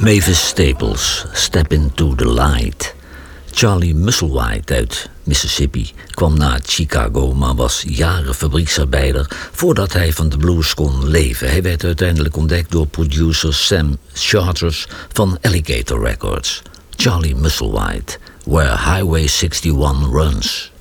Mavis Staples, Step Into the Light. Charlie Musselwhite uit Mississippi kwam na Chicago, maar was jaren fabrieksarbeider voordat hij van de blues kon leven. Hij werd uiteindelijk ontdekt door producer Sam Charters van Alligator Records. Charlie Musselwhite, Where Highway 61 Runs.